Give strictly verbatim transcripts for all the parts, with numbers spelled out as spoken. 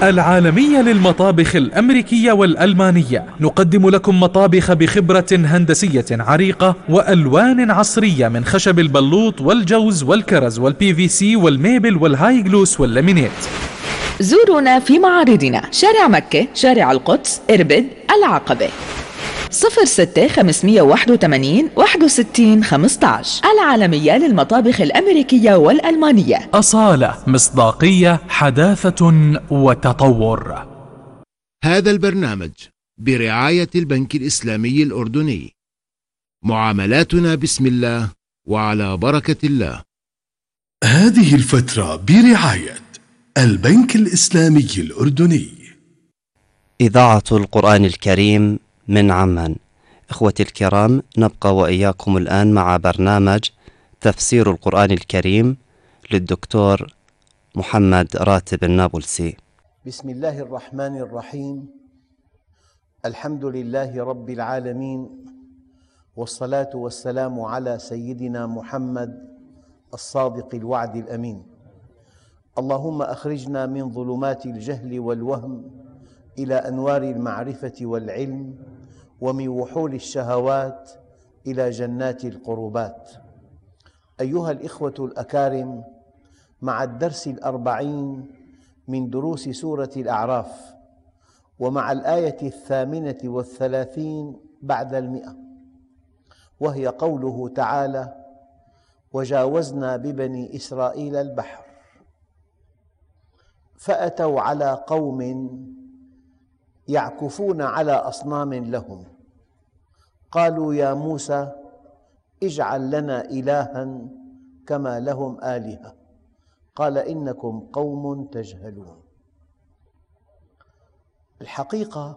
العالمية للمطابخ الأمريكية والألمانية. نقدم لكم مطابخ بخبرة هندسية عريقة وألوان عصرية من خشب البلوط والجوز والكرز والبي في سي والميبل والهاي جلوس واللامينيت. زورونا في معارضنا: شارع مكة، شارع القدس، إربد، العقبة. صفر ستة خمسمائة وواحد وثمانين واحد وستين خمسة عشر. العالمية للمطابخ الأمريكية والألمانية. أصالة، مصداقية، حداثة وتطور. هذا البرنامج برعاية البنك الإسلامي الأردني. معاملاتنا بسم الله وعلى بركة الله. هذه الفترة برعاية البنك الإسلامي الأردني. إذاعة القرآن الكريم من عمان. إخوتي الكرام، نبقى وإياكم الآن مع برنامج تفسير القرآن الكريم للدكتور محمد راتب النابلسي. بسم الله الرحمن الرحيم. الحمد لله رب العالمين، والصلاة والسلام على سيدنا محمد الصادق الوعد الأمين. اللهم أخرجنا من ظلمات الجهل والوهم إلى أنوار المعرفة والعلم، ومن وحول الشهوات إلى جنات القربات. أيها الإخوة الأكارم، مع الدرس الأربعين من دروس سورة الأعراف، ومع الآية الثامنة والثلاثين بعد المئة، وهي قوله تعالى: وجاوزنا ببني إسرائيل البحر فأتوا على قوم يعكفون على أصنام لهم، قالوا يا موسى اجعل لنا إلها كما لهم آلهة، قال إنكم قوم تجهلون. الحقيقة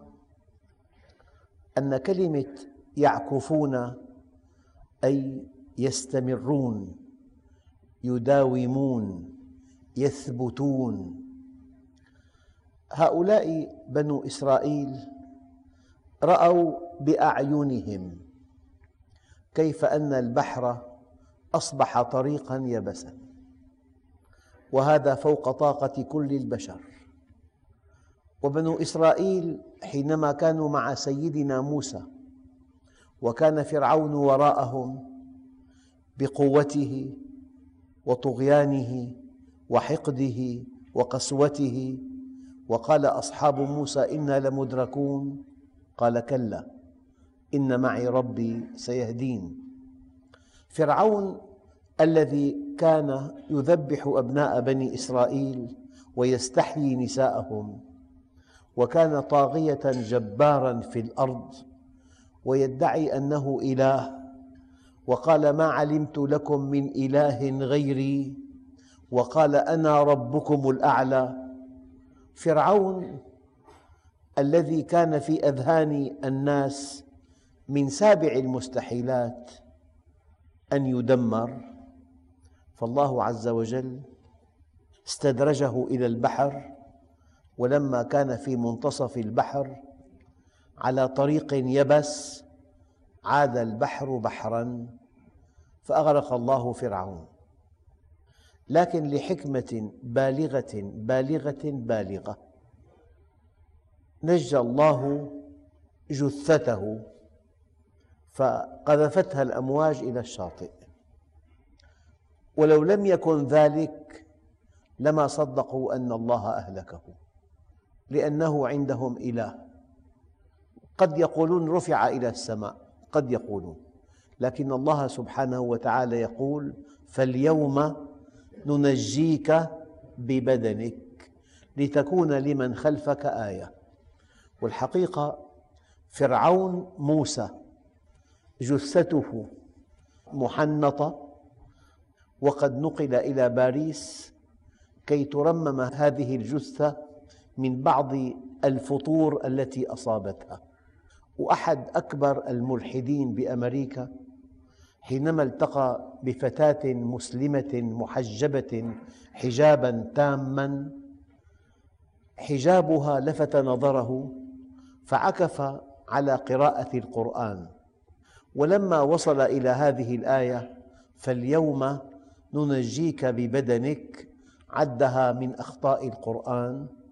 أن كلمة يعكفون أي يستمرون، يداومون، يثبتون. هؤلاء بنو إسرائيل رأوا بأعينهم كيف أن البحر أصبح طريقاً يبساً، وهذا فوق طاقة كل البشر. وبنو إسرائيل حينما كانوا مع سيدنا موسى وكان فرعون وراءهم بقوته وطغيانه وحقده وقسوته، وقال أصحاب موسى إنا لمدركون، قال كلا إن معي ربي سيهدين. فرعون الذي كان يذبح أبناء بني إسرائيل ويستحيي نساءهم، وكان طاغية جباراً في الأرض ويدعي أنه إله، وقال ما علمت لكم من إله غيري، وقال أنا ربكم الأعلى. فرعون الذي كان في أذهان الناس من سابع المستحيلات أن يدمر، فالله عز وجل استدرجه إلى البحر، ولما كان في منتصف البحر على طريق يبس عاد البحر بحراً فأغرق الله فرعون. لكن لحكمة بالغة بالغة بالغة نجى الله جثته فقذفتها الأمواج إلى الشاطئ، ولو لم يكن ذلك لما صدقوا أن الله أهلكه، لأنه عندهم إله. قد يقولون رفع إلى السماء، قد يقولون، لكن الله سبحانه وتعالى يقول فاليوم ننجيك ببدنك لتكون لمن خلفك آية. والحقيقة فرعون موسى جثته محنطة، وقد نقل إلى باريس كي ترمم هذه الجثة من بعض الفطور التي أصابتها. وأحد أكبر الملحدين بأمريكا حينما التقى بفتاة مسلمة محجبة حجاباً تاماً، حجابها لفت نظره فعكف على قراءة القرآن، ولما وصل إلى هذه الآية فاليوم ننجيك ببدنك عدها من أخطاء القرآن